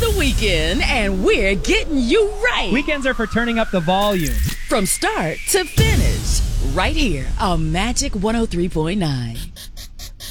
the weekend, and we're getting you right. Weekends are for turning up the volume. From start to finish, right here on Magic 103.9.